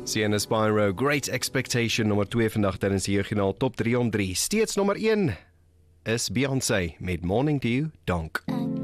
Sienna Spyro, Great Expectation, nommer 2 vandag tydens die jeugjoernaal Top 3 om 3. Steeds nommer 1 is Beyoncé met Morning Dew, Donk.